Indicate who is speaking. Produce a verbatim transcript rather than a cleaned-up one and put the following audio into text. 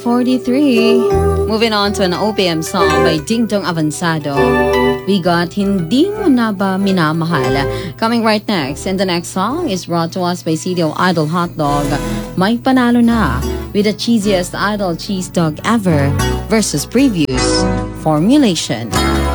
Speaker 1: forty-three. Moving on to an O P M song by Ding Dong Avanzado. We got Hindi Mo Na Ba Minamahal. Coming right next. And the next song is brought to us by C D O Idol Hotdog. May Panalo Na with the cheesiest idol cheese dog ever versus Previous Formulation.